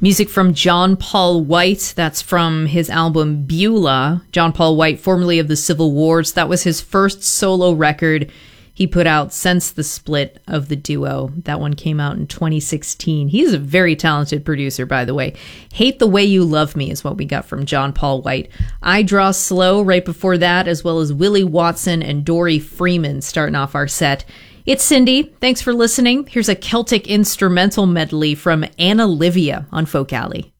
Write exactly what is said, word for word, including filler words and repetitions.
Music from John Paul White. That's from his album Beulah. John Paul White, formerly of the Civil Wars. That was his first solo record he put out since the split of the duo. That one came out in twenty sixteen. He's a very talented producer, by the way. Hate the Way You Love Me is what we got from John Paul White. I Draw Slow right before that, as well as Willie Watson and Dory Freeman starting off our set. It's Cindy. Thanks for listening. Here's a Celtic instrumental medley from Anna Livia on Folk Alley.